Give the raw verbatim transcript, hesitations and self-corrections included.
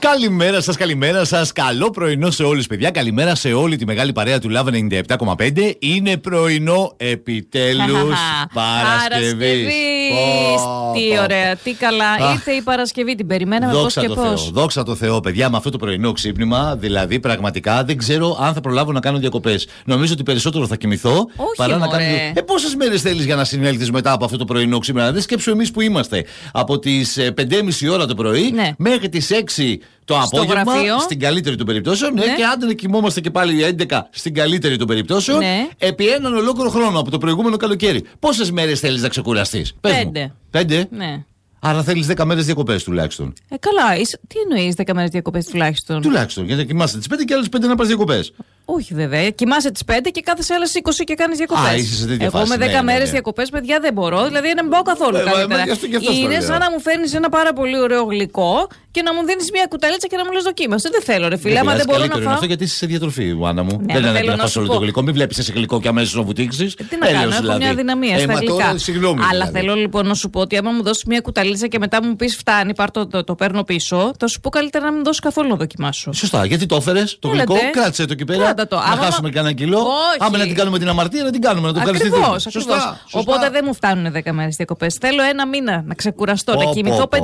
Καλημέρα σας, καλημέρα σας. Καλό πρωινό σε όλους, παιδιά. Καλημέρα σε όλη τη μεγάλη παρέα του Love ενενήντα επτά κόμμα πέντε. Είναι πρωινό επιτέλους Παρασκευής. Oh, τι ωραία, τι καλά. Ah. Ήρθε η Παρασκευή, την περιμέναμε πώς και πώς. Δόξα τω Θεώ, παιδιά, με αυτό το πρωινό ξύπνημα, δηλαδή πραγματικά δεν ξέρω αν θα προλάβω να κάνω διακοπές. Νομίζω ότι περισσότερο θα κοιμηθώ. Όχι, παρά μωρέ. να κάνω. Ε, πόσες μέρες θέλεις για να συνέλθεις μετά από αυτό το πρωινό ξύπνημα? Δεν σκέψου εμείς που είμαστε. Από τις πέντε και μισή ώρα το πρωί ναι. μέχρι τις έξι το απόγευμα, γραφείο. Στην καλύτερη των περιπτώσεων, ναι. Ναι, και άντε να κοιμόμαστε και πάλι έντεκα στην καλύτερη των περιπτώσεων, ναι. επί έναν ολόκληρο χρόνο από το προηγούμενο καλοκαίρι. Πόσες μέρες θέλεις να ξεκουραστείς? Πέντε. Πέντε. Ναι. Άρα θέλεις δέκα μέρες διακοπές τουλάχιστον. Ε, καλά. Είσαι... Τι εννοείς δέκα μέρες διακοπές τουλάχιστον? Τουλάχιστον. Γιατί κοιμάσαι τις πέντε και άλλες πέντε να πας διακοπές. Όχι βέβαια. Κοιμάσαι τις πέντε και κάθεσαι άλλες είκοσι και κάνεις διακοπές. Α, είσαι σε τέτοια Εγώ φάση, με δέκα ναι, μέρες ναι, ναι. διακοπές, παιδιά, δεν μπορώ. Δηλαδή δεν πάω καθόλου ε, καλύτερα. Είναι σαν να μου φέρνεις ένα πάρα πολύ ωραίο γλυκό και να μου δίνεις μια κουταλίτσα και να μου λες δοκίμασε. Δεν θέλω, ρε φίλε. Άμα δεν μπορώ να φάω. Αυτό γιατί είσαι σε διατροφή, Άννα μου. Ναι, δεν είναι να φας όλο πω. το γλυκό. Μην βλέπεις εσύ γλυκό και αμέσως να βουτήξεις. Τι να κάνω, έχω μια δυναμία στα γλυκά. Αλλά θέλω λοιπόν να σου πω ότι άμα μου δώσεις μια κουταλίτσα και μετά μου πεις φτάνει, πάρ το, το παίρνω πίσω, θα σου πω καλύτερα να μην δώσεις καθόλου να δοκιμάσω. Σωστά, γιατί το έφερες το γλυκό, κράτησε το εκεί πέρα. Να χάσουμε κανένα κιλό. Άμα να την κάνουμε την αμαρτία, να την κάνουμε, να το κάνουμε ακριβώς, ακριβώς. Οπότε δεν μου φτάνουν δέκα μέρες διακοπές. Θέλω ένα μήνα να ξεκουραστώ, να κοιμηθώ